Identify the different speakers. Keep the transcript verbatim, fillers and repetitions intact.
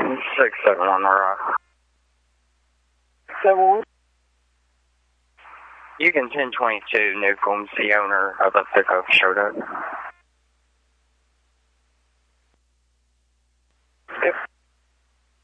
Speaker 1: six seven one rock.
Speaker 2: seven one?
Speaker 1: You can ten twenty-two Newcombs, the owner of the pickup showed up.